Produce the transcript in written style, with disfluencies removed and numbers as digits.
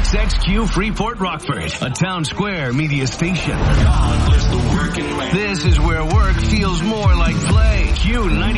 KXXQ Freeport Rockford, a Town Square media station. This is where work feels more like play. Q90.